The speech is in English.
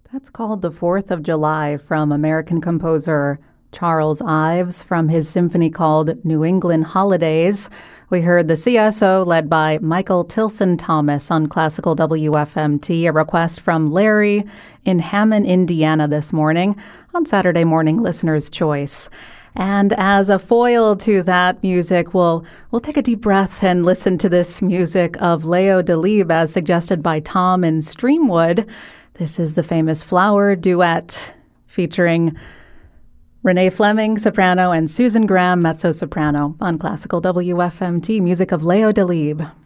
That's called The 4th of July from American composer Charles Ives from his symphony called New England Holidays. We heard the CSO led by Michael Tilson Thomas on Classical WFMT, a request from Larry in Hammond, Indiana this morning on Saturday Morning Listener's Choice. And as a foil to that music, we'll take a deep breath and listen to this music of Leo Delibes as suggested by Tom in Streamwood. This is the famous Flower Duet featuring Renee Fleming, soprano, and Susan Graham, mezzo-soprano on Classical WFMT, music of Leo Delibes.